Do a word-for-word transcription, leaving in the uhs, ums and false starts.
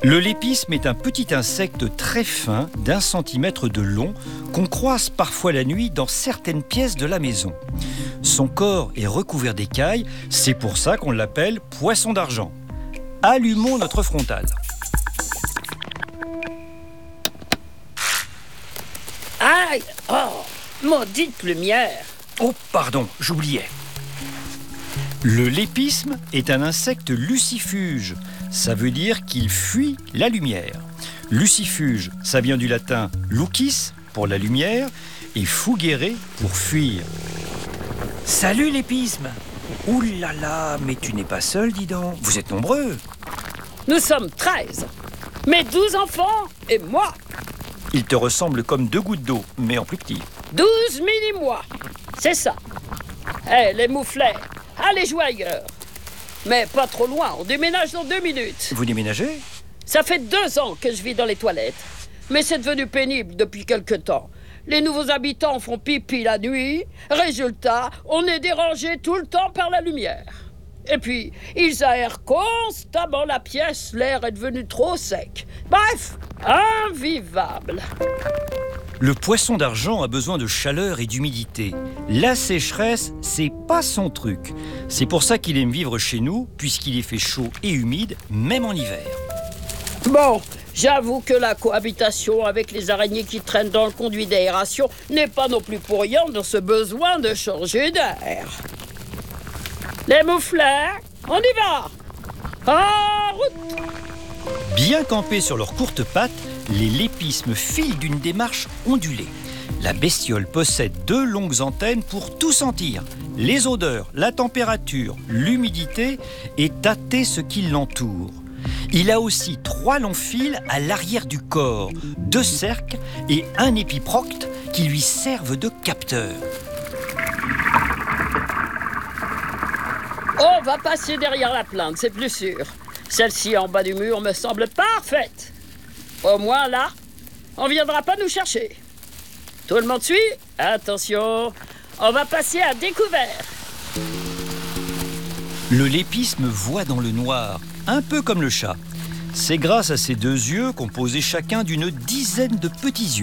Le lépisme est un petit insecte très fin d'un centimètre de long qu'on croise parfois la nuit dans certaines pièces de la maison. Son corps est recouvert d'écailles, c'est pour ça qu'on l'appelle poisson d'argent. Allumons notre frontale. Aïe! Oh! Maudite lumière! Oh, pardon, j'oubliais. Le lépisme est un insecte lucifuge. Ça veut dire qu'il fuit la lumière. Lucifuge, ça vient du latin lucis, pour la lumière, et fugere, pour fuir. Salut lépisme! Ouh là là, mais tu n'es pas seul, dis donc. Vous êtes nombreux. Nous sommes treize. Mes douze enfants et moi. Ils te ressemblent comme deux gouttes d'eau, mais en plus petit. Douze mini-mois. C'est ça. Hé, les mouflets, allez jouer ailleurs. Mais pas trop loin, on déménage dans deux minutes. Vous déménagez? Ça fait deux ans que je vis dans les toilettes. Mais c'est devenu pénible depuis quelque temps. Les nouveaux habitants font pipi la nuit. Résultat, on est dérangé tout le temps par la lumière. Et puis, ils aèrent constamment la pièce, l'air est devenu trop sec. Bref, invivable. Le poisson d'argent a besoin de chaleur et d'humidité. La sécheresse, c'est pas son truc. C'est pour ça qu'il aime vivre chez nous, puisqu'il y fait chaud et humide, même en hiver. Bon, j'avoue que la cohabitation avec les araignées qui traînent dans le conduit d'aération n'est pas non plus pour rien dans ce besoin de changer d'air. Les mouflets, on y va! En route! Bien campés sur leurs courtes pattes, les lépismes filent d'une démarche ondulée. La bestiole possède deux longues antennes pour tout sentir. Les odeurs, la température, l'humidité et tâter ce qui l'entoure. Il a aussi trois longs fils à l'arrière du corps, deux cercles et un épiprocte qui lui servent de capteur. On va passer derrière la plante, c'est plus sûr. Celle-ci en bas du mur me semble parfaite. Au moins là, on viendra pas nous chercher. Tout le monde suit? Attention, on va passer à découvert. Le lépisme voit dans le noir, un peu comme le chat. C'est grâce à ses deux yeux composés chacun d'une dizaine de petits yeux.